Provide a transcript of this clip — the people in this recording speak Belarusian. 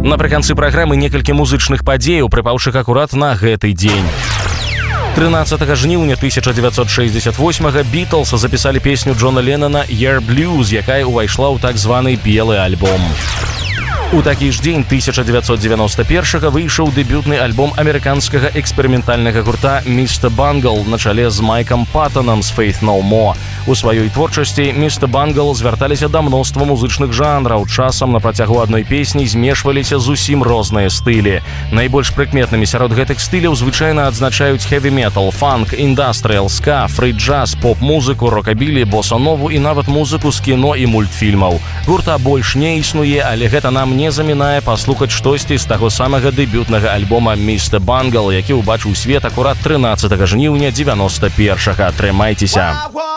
Напрыканцы праграмы некалькі музычных падзеяў, прыпаўшых акурат на гэты дзень. 13 жніўня 1968-га Beatles запісалі песню Джона Леннона «Year Blues», якая ўвайшла ў так званы «Белы альбом». У такі ж дзень 1991-га выйшаў дэбютны альбом амерыканскага эксперыментальнага гурта Mr. Bungle на чале з Майкам Паттонам з Faith No More. У сваёй творчасці Mr. Bungle звярталіся да мноства музычных жанраў. Часам на працягу адной песні змешваліся зусім розныя стылі. Найбольш прыкметнымі сярод гэтых стыляў звычайна адзначаюць хэві-метал, фанк, індастрыял, ска, фрі-джаз, поп-музыку, рокабілі, боса-нову і нават музыку з кіно і мультфільмаў. Гурта больш не існуе, але гэта нам не замінае паслухаць штосьці з таго самага дэбютнага альбома Mr. Bungle, які ўбачыў свет акурат 13 жніўня 91-га. Трымайцеся!